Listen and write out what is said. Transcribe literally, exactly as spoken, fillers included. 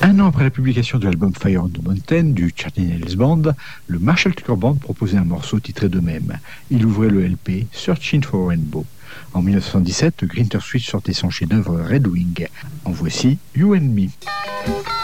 Un an après la publication de l'album Fire on the Mountain du Cardinals Band, le Marshall Tucker Band proposait un morceau titré de même. Il ouvrait le L P Searching for a Rainbow. En dix-neuf cent soixante-dix-sept, Greenter Switch sortait son chef-d'œuvre Red Wing. En voici You and Me.